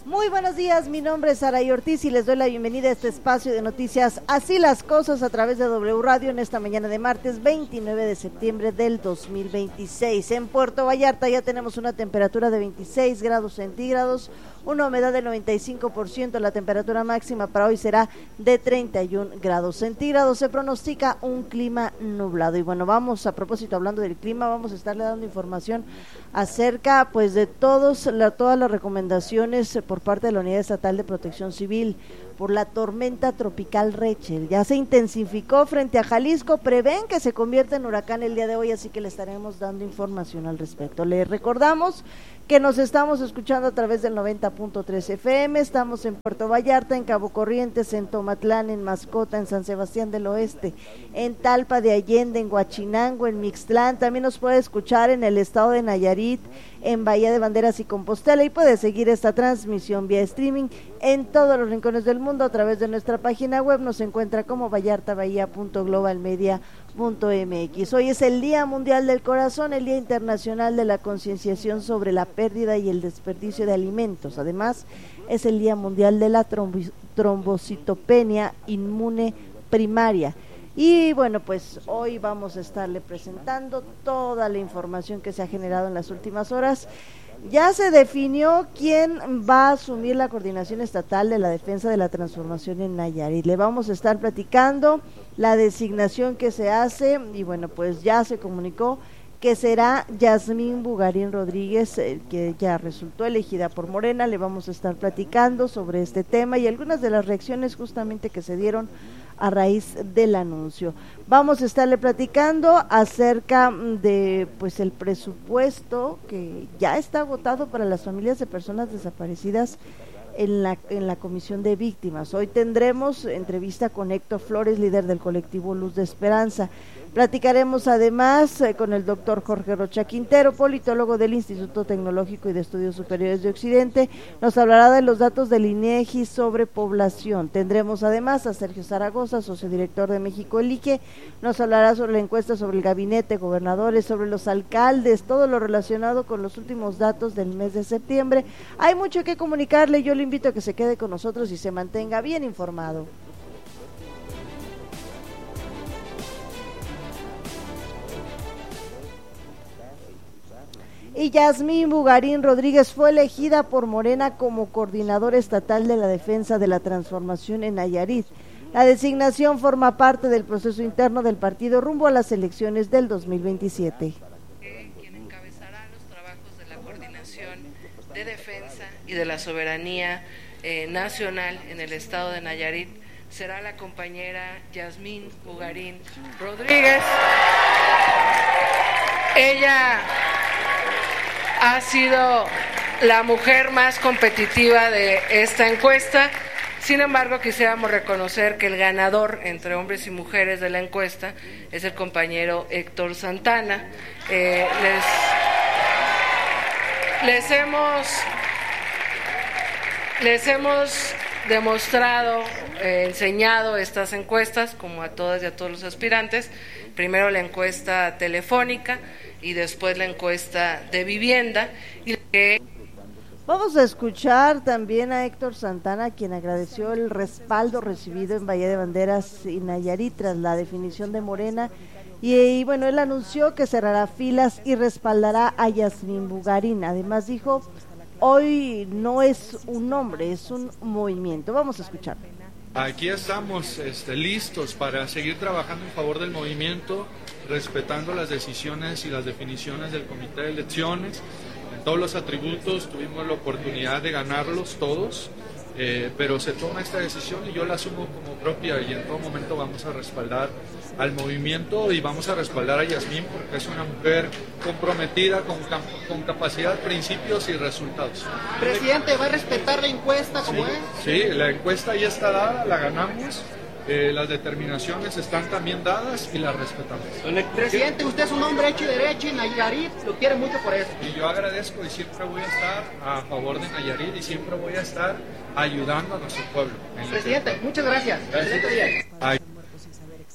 Muy buenos días, mi nombre es Saray Ortiz y les doy la bienvenida a este espacio de noticias Así las Cosas a través de W Radio en esta mañana de martes 29 de septiembre del 2026. En Puerto Vallarta ya tenemos una temperatura de 26 grados centígrados, una humedad del 95%, la temperatura máxima para hoy será de 31 grados centígrados. Se pronostica un clima nublado y bueno, vamos a propósito hablando del clima, vamos a estarle dando información acerca pues de todas las recomendaciones por parte de la Unidad Estatal de Protección Civil por la tormenta tropical Rachel. Ya se intensificó frente a Jalisco, prevén que se convierta en huracán el día de hoy, así que le estaremos dando información al respecto. Les recordamos que nos estamos escuchando a través del 90.3 FM, estamos en Puerto Vallarta, en Cabo Corrientes, en Tomatlán, en Mascota, en San Sebastián del Oeste, en Talpa de Allende, en Huachinango, en Mixtlán, también nos puede escuchar en el estado de Nayarit, en Bahía de Banderas y Compostela, y puede seguir esta transmisión vía streaming en todos los rincones del mundo a través de nuestra página web. Nos encuentra como vallartabahía.globalmedia.mx. Hoy es el Día Mundial del Corazón, el Día Internacional de la Concienciación sobre la Pérdida y el Desperdicio de Alimentos. Además, es el Día Mundial de la Trombocitopenia Inmune Primaria. Y bueno, pues hoy vamos a estarle presentando toda la información que se ha generado en las últimas horas. Ya se definió quién va a asumir la coordinación estatal de la defensa de la transformación en Nayarit. Le vamos a estar platicando la designación que se hace y bueno, pues ya se comunicó que será Yasmín Bugarín Rodríguez, que ya resultó elegida por Morena. Le vamos a estar platicando sobre este tema y algunas de las reacciones justamente que se dieron a raíz del anuncio. Vamos a estarle platicando acerca de pues el presupuesto que ya está agotado para las familias de personas desaparecidas en la Comisión de Víctimas. Hoy tendremos entrevista con Héctor Flores, líder del colectivo Luz de Esperanza. Platicaremos además con el doctor Jorge Rocha Quintero, politólogo del Instituto Tecnológico y de Estudios Superiores de Occidente. Nos hablará de los datos del INEGI sobre población. Tendremos además a Sergio Zaragoza, sociodirector de México Elige. Nos hablará sobre la encuesta sobre el gabinete, gobernadores, sobre los alcaldes, todo lo relacionado con los últimos datos del mes de septiembre. Hay mucho que comunicarle, yo le invito a que se quede con nosotros y se mantenga bien informado. Y Yasmín Bugarín Rodríguez fue elegida por Morena como coordinadora estatal de la defensa de la transformación en Nayarit. La designación forma parte del proceso interno del partido rumbo a las elecciones del 2027. Quien encabezará los trabajos de la coordinación de defensa y de la soberanía nacional en el estado de Nayarit será la compañera Yasmín Bugarín Rodríguez. Ella ha sido la mujer más competitiva de esta encuesta. Sin embargo, quisiéramos reconocer que el ganador entre hombres y mujeres de la encuesta es el compañero Héctor Santana. Les hemos demostrado, enseñado estas encuestas, como a todas y a todos los aspirantes. Primero la encuesta telefónica y después la encuesta de vivienda. Vamos a escuchar también a Héctor Santana, quien agradeció el respaldo recibido en Bahía de Banderas y Nayarit tras la definición de Morena y bueno, él anunció que cerrará filas y respaldará a Yasmín Bugarín. Además dijo, hoy no es un nombre, es un movimiento. Vamos a escuchar. Aquí estamos listos para seguir trabajando en favor del movimiento, respetando las decisiones y las definiciones del Comité de Elecciones. En todos los atributos tuvimos la oportunidad de ganarlos todos, pero se toma esta decisión y yo la asumo como propia y en todo momento vamos a respaldar al movimiento y vamos a respaldar a Yasmín porque es una mujer comprometida con capacidad, principios y resultados. Presidente, ¿va a respetar la encuesta como es? Sí, la encuesta ya está dada, la ganamos. Las determinaciones están también dadas y las respetamos. Presidente, usted es un hombre hecho y derecho y Nayarit lo quiere mucho por eso. Y yo agradezco y siempre voy a estar a favor de Nayarit y siempre voy a estar ayudando a nuestro pueblo. Presidente, muchas gracias. Gracias.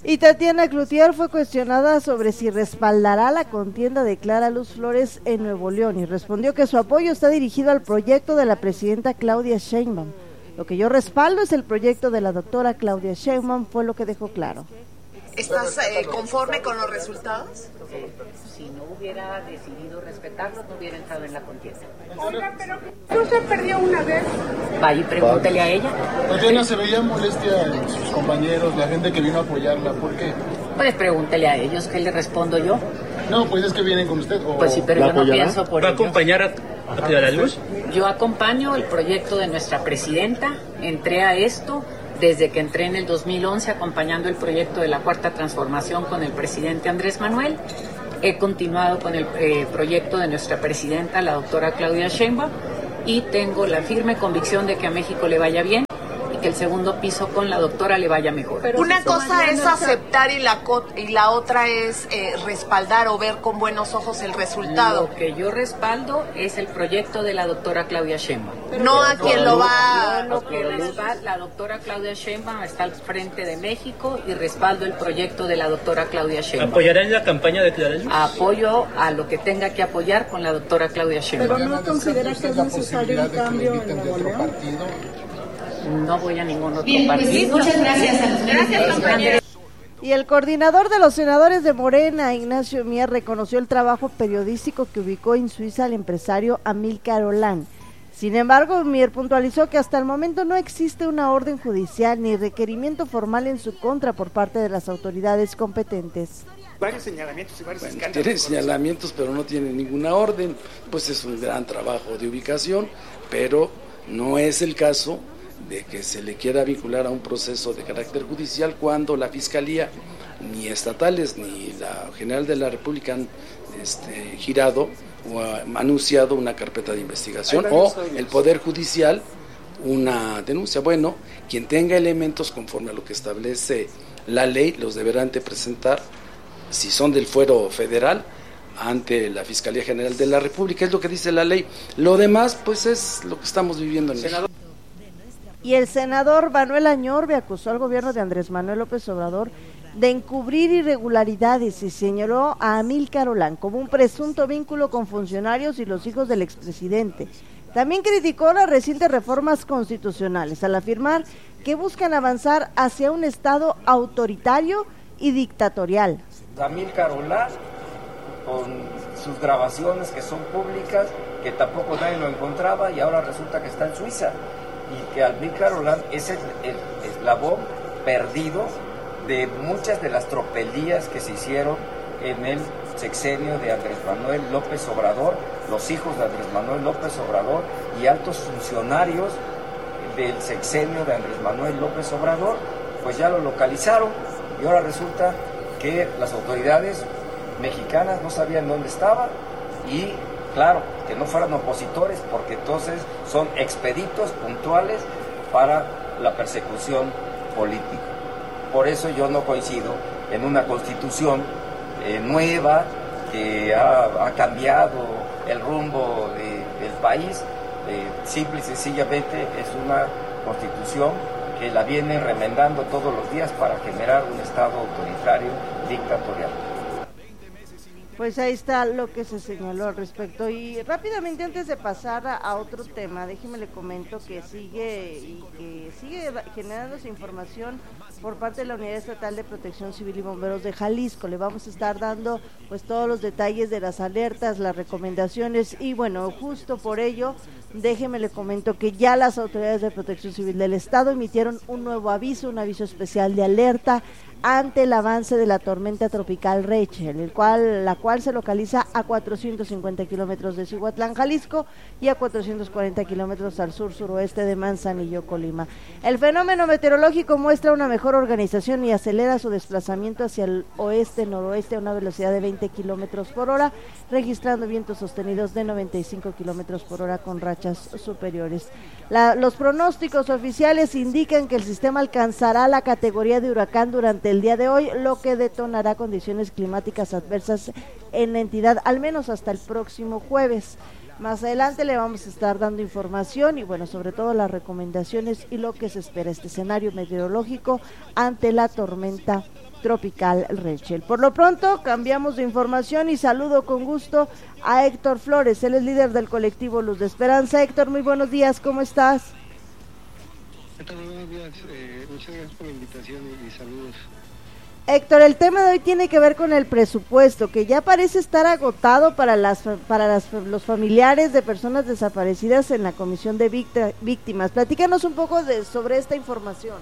Y Tatiana Cloutier fue cuestionada sobre si respaldará la contienda de Clara Luz Flores en Nuevo León y respondió que su apoyo está dirigido al proyecto de la presidenta Claudia Sheinbaum. Lo que yo respaldo es el proyecto de la doctora Claudia Sheinbaum, fue lo que dejó claro. ¿Estás conforme con los resultados? Si no hubiera decidido respetarlos, no hubiera entrado en la contienda. Oiga, pero ¿no se perdió una vez? Vaya y pregúntele a ella. Tatiana, se veía molestia en sus compañeros, la gente que vino a apoyarla, ¿por qué? Pues pregúntele a ellos, ¿qué le respondo yo? No, pues es que vienen con usted. Pues sí, pero yo no pienso por ¿Va a ellos. acompañar a Clara Luz? Yo acompaño el proyecto de nuestra presidenta, entré a esto desde que entré en el 2011 acompañando el proyecto de la Cuarta Transformación con el presidente Andrés Manuel. He continuado con el proyecto de nuestra presidenta, la doctora Claudia Sheinbaum, y tengo la firme convicción de que a México le vaya bien y que el segundo piso con la doctora le vaya mejor. Pero una cosa es aceptar y la otra es respaldar o ver con buenos ojos el resultado. Lo que yo respaldo es el proyecto de la doctora Claudia Sheinbaum. No a quien lo va... Yo lo que respaldo, la doctora Claudia Sheinbaum está al frente de México y respaldo el proyecto de la doctora Claudia Sheinbaum. ¿Apoyará en la campaña de Clara Luz? Apoyo a lo que tenga que apoyar con la doctora Claudia Sheinbaum. ¿Pero no considera que es necesario un cambio en Nuevo León? No voy a ningún otro partido. Muchas gracias. Gracias, compañeros. Y el coordinador de los senadores de Morena, Ignacio Mier, reconoció el trabajo periodístico que ubicó en Suiza al empresario Amílcar Olán. Sin embargo, Mier puntualizó que hasta el momento no existe una orden judicial ni requerimiento formal en su contra por parte de las autoridades competentes. Varios señalamientos y varios escándalos. Tiene señalamientos, pero no tiene ninguna orden, pues es un gran trabajo de ubicación, pero no es el caso de que se le quiera vincular a un proceso de carácter judicial cuando la Fiscalía, ni estatales ni la General de la República han girado o anunciado una carpeta de investigación o el Poder Judicial una denuncia. Bueno, quien tenga elementos conforme a lo que establece la ley los deberán de presentar, si son del fuero federal, ante la Fiscalía General de la República, es lo que dice la ley. Lo demás, pues es lo que estamos viviendo en México. Y el senador Manuel Añorbe acusó al gobierno de Andrés Manuel López Obrador de encubrir irregularidades y señaló a Amílcar Olán como un presunto vínculo con funcionarios y los hijos del expresidente. También criticó las recientes reformas constitucionales al afirmar que buscan avanzar hacia un Estado autoritario y dictatorial. Amílcar Olán, con sus grabaciones que son públicas, que tampoco nadie lo encontraba y ahora resulta que está en Suiza. Y que Amílcar Olán es el eslabón perdido de muchas de las tropelías que se hicieron en el sexenio de Andrés Manuel López Obrador, los hijos de Andrés Manuel López Obrador y altos funcionarios del sexenio de Andrés Manuel López Obrador, pues ya lo localizaron y ahora resulta que las autoridades mexicanas no sabían dónde estaba y claro, que no fueran opositores porque entonces son expeditos puntuales para la persecución política. Por eso yo no coincido en una constitución nueva que ha cambiado el rumbo del país. Simple y sencillamente es una constitución que la viene remendando todos los días para generar un Estado autoritario, dictatorial. Pues ahí está lo que se señaló al respecto. Y rápidamente, antes de pasar a otro tema, déjeme le comento que sigue generándose información por parte de la Unidad Estatal de Protección Civil y Bomberos de Jalisco. Le vamos a estar dando pues todos los detalles de las alertas, las recomendaciones y bueno, justo por ello, déjeme le comento que ya las autoridades de Protección Civil del Estado emitieron un nuevo aviso, un aviso especial de alerta ante el avance de la tormenta tropical Rachel, la cual se localiza a 450 kilómetros de Cihuatlán, Jalisco, y a 440 kilómetros al sur-suroeste de Manzanillo, Colima. El fenómeno meteorológico muestra una mejor organización y acelera su desplazamiento hacia el oeste-noroeste a una velocidad de 20 kilómetros por hora, registrando vientos sostenidos de 95 kilómetros por hora con rachas superiores. Los pronósticos oficiales indican que el sistema alcanzará la categoría de huracán durante el día de hoy, lo que detonará condiciones climáticas adversas en la entidad, al menos hasta el próximo jueves. Más adelante le vamos a estar dando información y bueno, sobre todo las recomendaciones y lo que se espera este escenario meteorológico ante la tormenta tropical Rachel. Por lo pronto, cambiamos de información y saludo con gusto a Héctor Flores. Él es líder del colectivo Luz de Esperanza. Héctor, muy buenos días, ¿cómo estás? Héctor, buenos días. Muchas gracias por la invitación y saludos. Héctor, el tema de hoy tiene que ver con el presupuesto, que ya parece estar agotado para los familiares de personas desaparecidas en la Comisión de Víctimas. Platícanos un poco sobre esta información.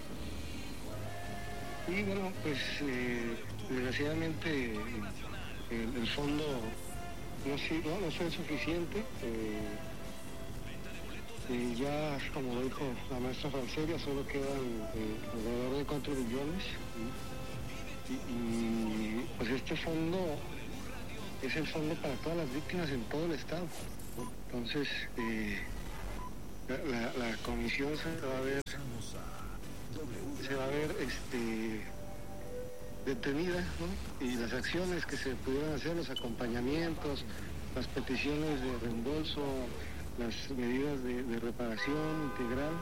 Sí, bueno, pues desgraciadamente el fondo no fue suficiente. Ya, como dijo la maestra Francelia, solo quedan alrededor de 4 millones. Y pues este fondo es el fondo para todas las víctimas en todo el estado. Entonces la comisión se va a ver detenida, ¿no? Y las acciones que se pudieran hacer, los acompañamientos, las peticiones de reembolso, las medidas de reparación integral,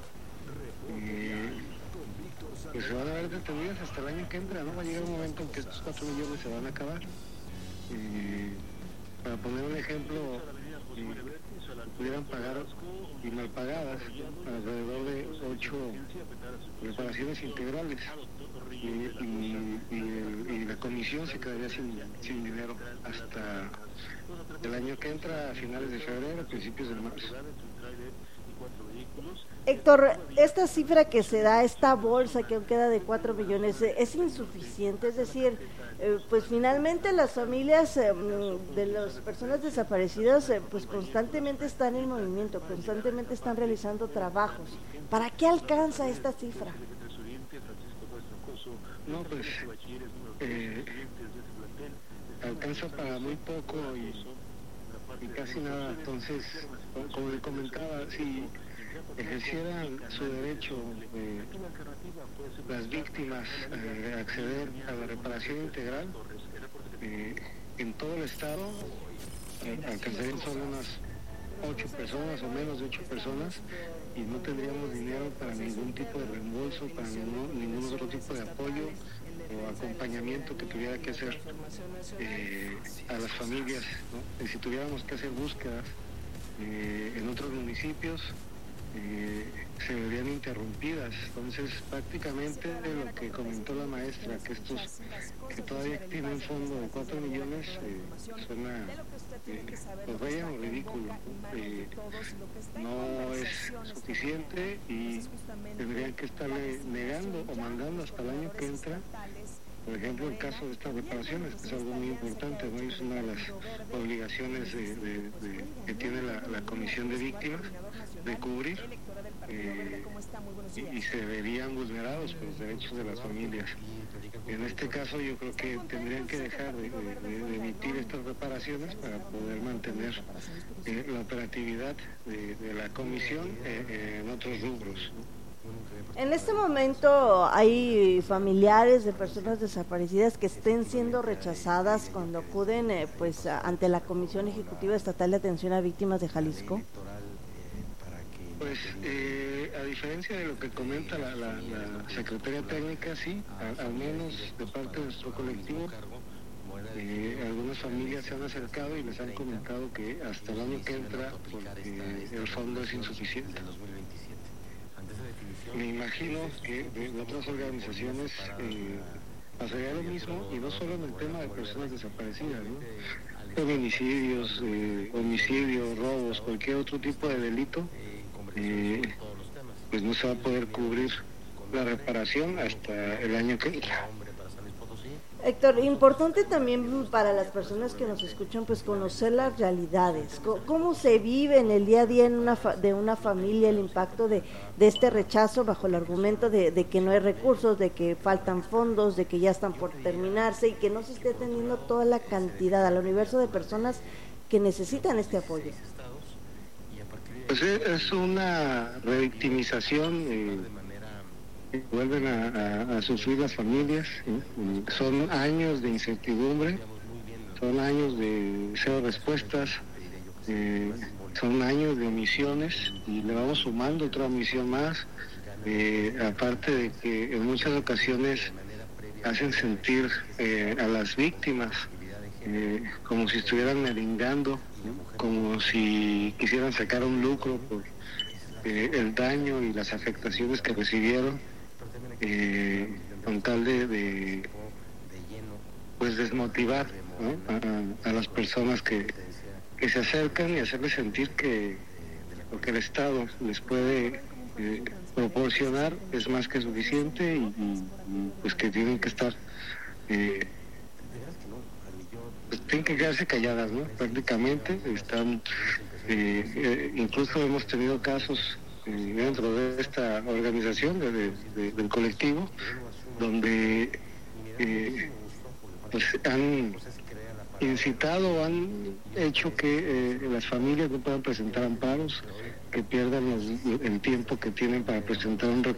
pues se van a ver detenidas hasta el año que entra, ¿no? Va a llegar un momento en que estos 4 millones se van a acabar. Para poner un ejemplo, pudieran pagar y mal pagadas alrededor de 8 reparaciones integrales y la comisión se quedaría sin dinero hasta el año que entra, a finales de febrero, a principios de marzo. Héctor, esta cifra que se da, esta bolsa que queda de 4 millones, ¿es insuficiente? Es decir, pues finalmente las familias de las personas desaparecidas pues constantemente están en movimiento, constantemente están realizando trabajos. ¿Para qué alcanza esta cifra? No, pues alcanza para muy poco y casi nada. Entonces, como le comentaba, si ejercieran su derecho las víctimas a acceder a la reparación integral en todo el estado, alcanzarían solo unas 8 personas o menos de 8 personas y no tendríamos dinero para ningún tipo de reembolso, para ningún otro tipo de apoyo o acompañamiento que tuviera que hacer a las familias, ¿no? Y si tuviéramos que hacer búsquedas en otros municipios, se verían interrumpidas. Entonces prácticamente lo que comentó la maestra, que todavía tiene un fondo de 4 millones, suena pues vaya un ridículo. No es suficiente y tendrían que estarle negando o mandando hasta el año que entra. Por ejemplo, el caso de estas reparaciones, que es algo muy importante, ¿no? Es una de las obligaciones que tiene la Comisión de Víctimas de cubrir y se verían vulnerados los derechos de las familias. En este caso yo creo que tendrían que dejar de emitir estas reparaciones para poder mantener la operatividad de la Comisión en otros rubros. En este momento hay familiares de personas desaparecidas que estén siendo rechazadas cuando acuden pues ante la Comisión Ejecutiva Estatal de Atención a Víctimas de Jalisco. Pues a diferencia de lo que comenta la Secretaría Técnica, sí, al menos de parte de nuestro colectivo, algunas familias se han acercado y les han comentado que hasta el año que entra porque el fondo es insuficiente. Me imagino que de otras organizaciones pasaría lo mismo, y no solo en el tema de personas desaparecidas, ¿no? Feminicidios, homicidios, robos, cualquier otro tipo de delito, pues no se va a poder cubrir la reparación hasta el año que entra. Héctor, importante también para las personas que nos escuchan, pues conocer las realidades, cómo se vive en el día a día de una familia el impacto de este rechazo bajo el argumento de que no hay recursos, de que faltan fondos, de que ya están por terminarse y que no se esté atendiendo toda la cantidad, al universo de personas que necesitan este apoyo. Pues es una revictimización, vuelven a sufrir las familias, son años de incertidumbre, son años de cero respuestas, son años de omisiones y le vamos sumando otra omisión más, aparte de que en muchas ocasiones hacen sentir a las víctimas como si estuvieran merengando, como si quisieran sacar un lucro por el daño y las afectaciones que recibieron, con tal de pues desmotivar, ¿no?, a las personas que se acercan y hacerles sentir que lo que el Estado les puede proporcionar es más que suficiente y pues que tienen que estar pues tienen que quedarse calladas, ¿no? Prácticamente están incluso hemos tenido casos dentro de esta organización del colectivo donde pues han incitado, han hecho que las familias no puedan presentar amparos, que pierdan el tiempo que tienen para presentar un recurso